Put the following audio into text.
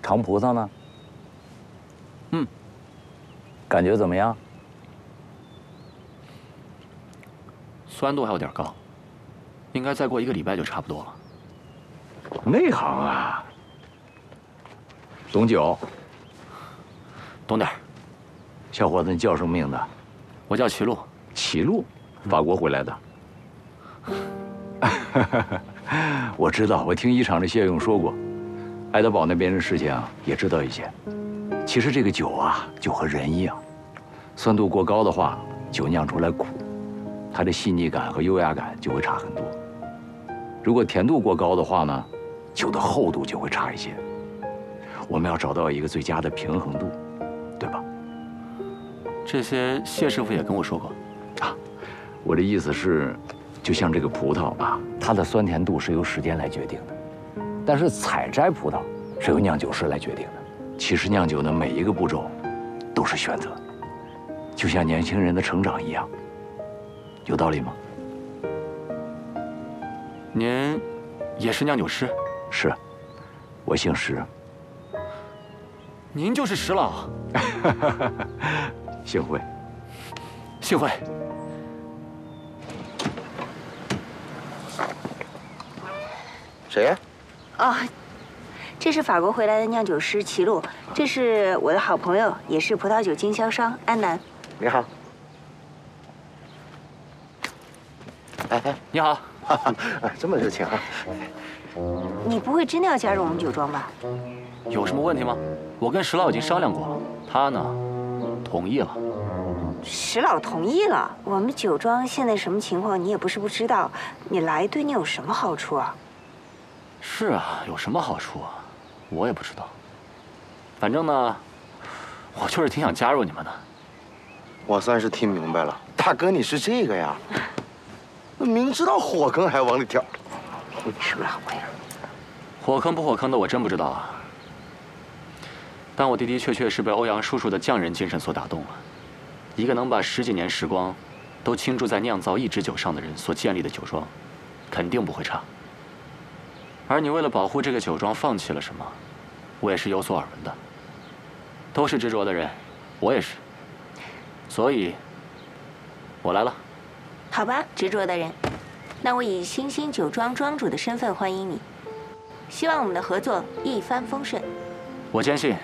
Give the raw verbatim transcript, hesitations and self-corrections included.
尝葡萄呢？ 嗯， 感觉怎么样？ 酸度还有点高，应该再过一个礼拜就差不多了。 内行啊，懂酒， 懂点儿。 小伙子，你叫什么名字？ 我叫齐禄。 齐禄，法国回来的。我知道，我听一厂的谢勇说过，爱德堡那边的事情啊也知道一些。其实这个酒啊，就和人一样，酸度过高的话，酒酿出来苦，它的细腻感和优雅感就会差很多。如果甜度过高的话呢，酒的厚度就会差一些。我们要找到一个最佳的平衡度，对吧？ 这些谢师傅也跟我说过。 啊，我的意思是，就像这个葡萄啊，它的酸甜度是由时间来决定的，但是采摘葡萄是由酿酒师来决定的。其实酿酒的每一个步骤都是选择，就像年轻人的成长一样，有道理吗？ 您也是酿酒师？ 是，我姓石。 您就是石老？ 幸会。 幸会。 谁呀？ 哦，这是法国回来的酿酒师齐禄，这是我的好朋友，也是葡萄酒经销商安南。 你好。哎哎， 你好。 哈哈，这么热情啊！ 你不会真的要加入我们酒庄吧？ 有什么问题吗？我跟石老已经商量过了，他呢，同意了。 石老同意了。我们酒庄现在什么情况，你也不是不知道。你来对你有什么好处啊？ 是啊，有什么好处啊？我也不知道。反正呢，我就是挺想加入你们的。 我算是听明白了，大哥你是这个呀？那明知道火坑还往里跳， 你是不是好朋友？ 火坑不火坑的我真不知道啊。但我的的确确是被欧阳叔叔的匠人精神所打动了。一个能把十几年时光都倾注在酿造一支酒上的人所建立的酒庄，肯定不会差。而你为了保护这个酒庄放弃了什么，我也是有所耳闻的。都是执着的人，我也是。所以，我来了。 好吧，执着的人，那我以星星酒庄庄主的身份欢迎你。希望我们的合作一帆风顺。 我坚信